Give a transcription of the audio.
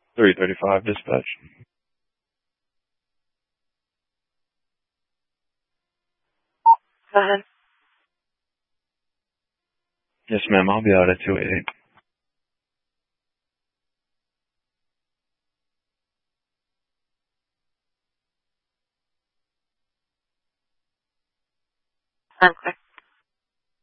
335 dispatch. Go ahead. Yes, ma'am. I'll be out at 288. I'm quick.